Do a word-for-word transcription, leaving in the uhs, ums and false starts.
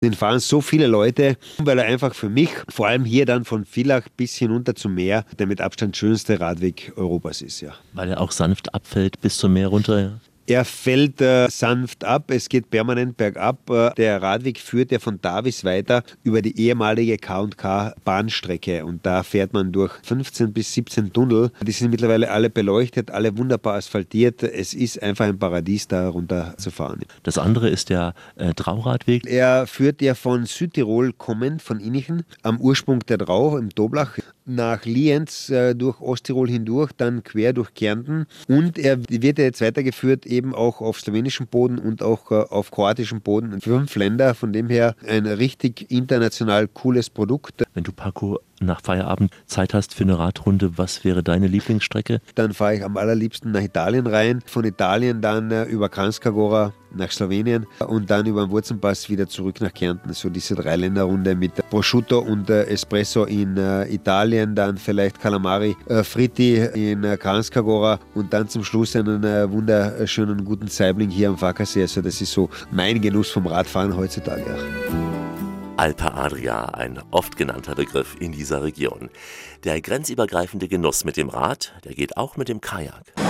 Den fahren so viele Leute, weil er einfach für mich, vor allem hier dann von Villach bis hinunter zum Meer, der mit Abstand schönste Radweg Europas ist, ja. Weil er auch sanft abfällt bis zum Meer runter, ja. Er fällt äh, sanft ab, es geht permanent bergab. Äh, der Radweg führt ja von Davis weiter über die ehemalige K und K-Bahnstrecke und da fährt man durch fünfzehn bis siebzehn Tunnel. Die sind mittlerweile alle beleuchtet, alle wunderbar asphaltiert. Es ist einfach ein Paradies, da runter zu fahren. Das andere ist der äh, Drauradweg. Er führt ja von Südtirol kommend, von Innichen, am Ursprung der Drau im Doblach, nach Lienz, äh, durch Osttirol hindurch, dann quer durch Kärnten und er wird ja jetzt weitergeführt eben auch auf slowenischem Boden und auch äh, auf kroatischem Boden. Fünf Länder, von dem her ein richtig international cooles Produkt. Wenn du, Paco, nach Feierabend Zeit hast für eine Radrunde, was wäre deine Lieblingsstrecke? Dann fahre ich am allerliebsten nach Italien rein, von Italien dann äh, über Kranjska Gora nach Slowenien und dann über den Wurzenpass wieder zurück nach Kärnten. So diese Dreiländerrunde mit Prosciutto und äh, Espresso in äh, Italien, dann vielleicht Calamari äh, Fritti in äh, Kranjska Gora und dann zum Schluss einen äh, wunderschönen guten Saibling hier am Fackersee. Also das ist so mein Genuss vom Radfahren heutzutage. Ja. Alpe Adria, ein oft genannter Begriff in dieser Region. Der grenzübergreifende Genuss mit dem Rad, der geht auch mit dem Kajak.